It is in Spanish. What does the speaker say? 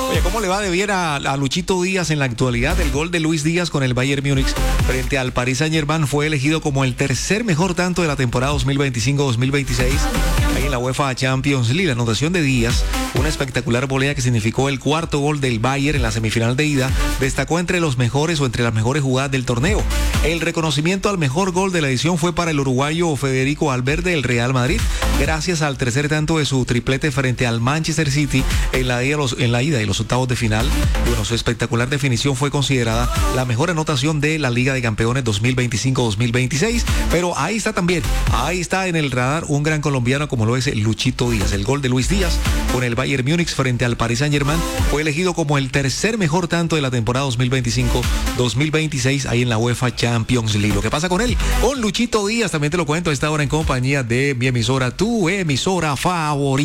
Oye, ¿cómo le va de bien a Luchito Díaz en la actualidad? El gol de Luis Díaz con el Bayern Múnich frente al Paris Saint-Germain fue elegido como el tercer mejor tanto de la temporada 2025-2026 ahí en la UEFA Champions League. La anotación de Díaz, una espectacular volea que significó el cuarto gol del Bayern en la semifinal de ida, destacó entre los mejores o entre las mejores jugadas del torneo. El reconocimiento al mejor gol de la edición fue para el uruguayo Federico Valverde del Real Madrid, gracias al tercer tanto de su triplete frente al Manchester City en la ida de los octavos de final. Bueno, su espectacular definición fue considerada la mejor anotación de la Liga de Campeones 2025-2026, pero ahí está también, ahí está en el radar un gran colombiano como lo es Luchito Díaz. El gol de Luis Díaz con el Bayern Múnich frente al Paris Saint-Germain fue elegido como el tercer mejor tanto de la temporada 2025-2026 ahí en la UEFA Champions League. Lo que pasa con él, con Luchito Díaz, también te lo cuento a esta hora en compañía de mi emisora, tu emisora favorita.